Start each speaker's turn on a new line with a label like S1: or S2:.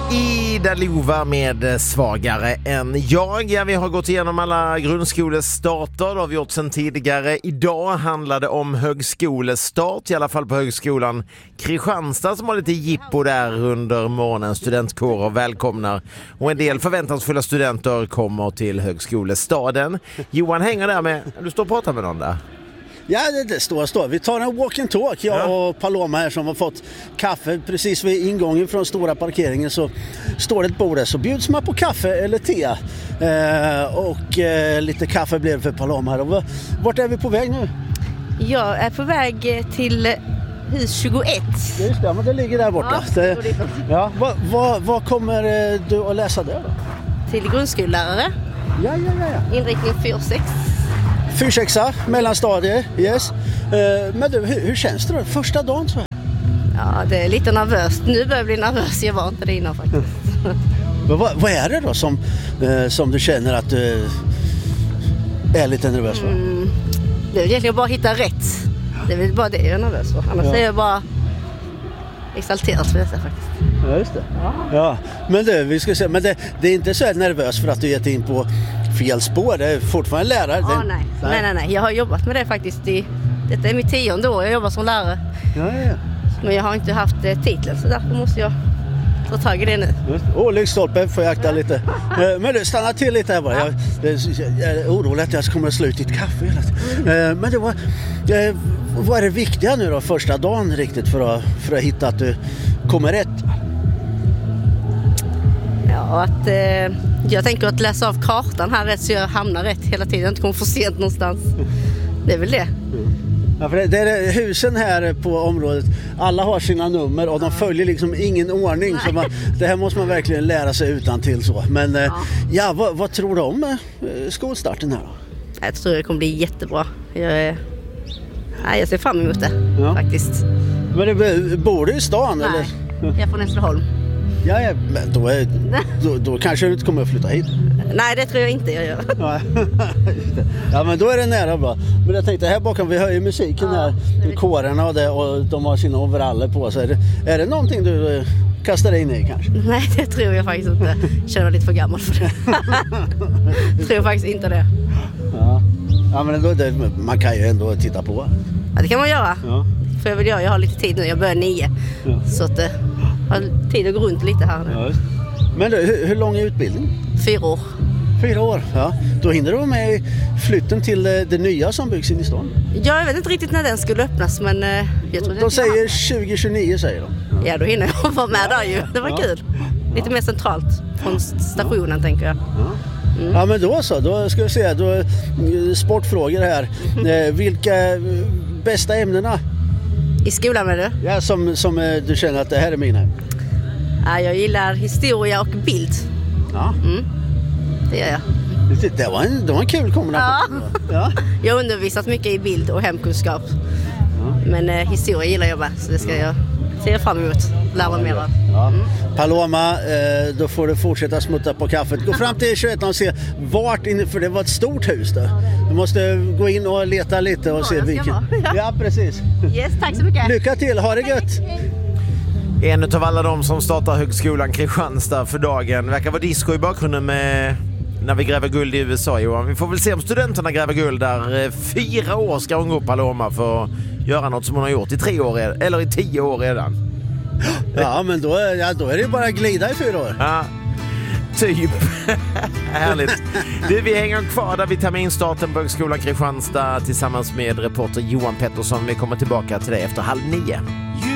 S1: Ida Lova med Svagare än jag. Ja, vi har gått igenom alla grundskolestarter, det har vi gjort sedan tidigare. Idag handlar det om högskolestart, i alla fall på högskolan Kristianstad som har lite jippo där under morgonen. Studentkårer välkomnar och en del förväntansfulla studenter kommer till högskolestaden. Johan hänger där med, du står och pratar med någon där.
S2: Ja, det står. Vi tar en walk and talk, jag och Paloma här som har fått kaffe precis vid ingången från stora parkeringen, så står det ett bord där, så bjuds man på kaffe eller te. Lite kaffe blev det för Paloma här. Och vart är vi på väg nu?
S3: Jag är på väg till hus 21.
S2: Just det, men det ligger där borta. Ja, vad kommer du att läsa där då?
S3: Till grundskollärare.
S2: Ja.
S3: Inriktning 4-6.
S2: 4-6, mellanstadie, yes. Men du, hur känns det då? Första dagen så här?
S3: Ja, det är lite nervöst. Nu börjar jag bli nervös, jag var inte det innan faktiskt.
S2: Men vad är det då som du känner att du är lite nervös för?
S3: Det är egentligen bara att hitta rätt. Det är väl bara det jag är nervös för. Annars är jag bara exalterad för detta faktiskt.
S2: Ja, just det. Ja. Men du, vi ska se. Men det är inte så nervös för att du gett in på fel spår. Det är fortfarande lärare.
S3: Nej. Jag har jobbat med det faktiskt. Detta är mitt 10:e år. Jag jobbar som lärare.
S2: Ja.
S3: Men jag har inte haft titeln, så därför måste jag ta tag i det nu.
S2: Lyktstolpe, får jag akta lite. Men du, stanna till lite här bara. Jag är orolig att jag kommer att slå ut ditt kaffe hela tiden. Men vad är det viktiga nu då, första dagen riktigt för att hitta att du kommer rätt?
S3: Ja, jag tänker att läsa av kartan här rätt så jag hamnar rätt hela tiden. Jag inte kommer för sent någonstans. Det är väl det.
S2: Ja, för det är husen här på området. Alla har sina nummer och de följer liksom ingen ordning. Så det här måste man verkligen lära sig utan till så. Men vad tror du om skolstarten här då?
S3: Jag tror det kommer bli jättebra. Jag ser fram emot det faktiskt.
S2: Men bor du i stan?
S3: Nej,
S2: eller?
S3: Jag är från Hässleholm.
S2: Ja, men då kanske du inte kommer att flytta hit.
S3: Nej, det tror jag inte jag gör.
S2: Ja, men då är det nära bra. Men jag tänkte, här bakom vi hör ju musiken här. Kårerna och de har sina overaller på sig. Är det någonting du kastar in i kanske?
S3: Nej, det tror jag faktiskt inte. Jag känner mig lite för gammal för det. Tror jag faktiskt inte det.
S2: Ja, men man kan ju ändå titta på.
S3: Ja, det kan man göra. Ja. För jag har lite tid nu. Jag börjar 9. Ja. Så att jag har tid att gå runt lite här nu. Ja.
S2: Men hur lång är utbildningen?
S3: 4 år.
S2: 4 år, ja. Då hinner du med flytten till det nya som byggs in i stan.
S3: Ja, jag vet inte riktigt när den skulle öppnas, men jag tror
S2: de säger 2029, säger de.
S3: Ja, då hinner jag vara med där ju. Det var kul. Lite mer centralt från stationen, tänker jag.
S2: Ja, men då ska vi se. Sportfrågor här. Vilka bästa ämnena?
S3: I skolan med du?
S2: Ja, som du känner att det här är mina.
S3: Ja, jag gillar historia och bild.
S2: Ja.
S3: Det gör jag.
S2: Det var en kul kombination.
S3: Ja. Jag har undervisat mycket i bild och hemkunskap. Men historia gillar jag med, så det ska jag se fram emot. Lära mig mer av.
S2: Paloma, då får du fortsätta smutta på kaffet. Gå fram till 21 och se vart inne, för det var ett stort hus där. Du måste gå in och leta lite och se vilken. Ja, precis.
S3: Yes, tack så mycket.
S2: Lycka till, ha det gött.
S1: En av alla de som startar högskolan Kristianstad för dagen verkar vara disco i bakgrunden med när vi gräver guld i USA, Johan. Vi får väl se om studenterna gräver guld där. 4 år ska hon gå Paloma för att göra något som hon har gjort i 3 år eller i 10 år redan.
S2: Ja, men då är det bara att glida i 4 år.
S1: Ja, typ. Härligt. Vi hänger kvar där vi tar med instarten på högskolan Kristianstad tillsammans med reporter Johan Pettersson. Vi kommer tillbaka till dig efter 8:30.